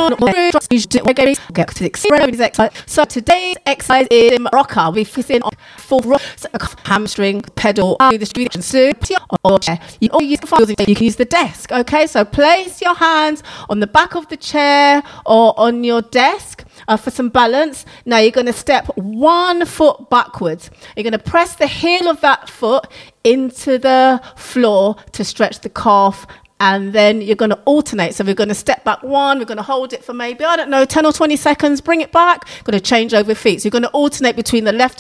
So today's exercise is rocker. We're focusing on full rock, hamstring, pedal, do the or chair. You can use the desk. Okay, so place your hands on the back of the chair or on your desk for some balance. Now you're going to step 1 foot backwards. You're going to press the heel of that foot into the floor to stretch the calf, and then you're going to alternate. So we're going to step back 1, we're going to hold it for maybe, 10 or 20 seconds, bring it back, going to change over feet. So you're going to alternate between the left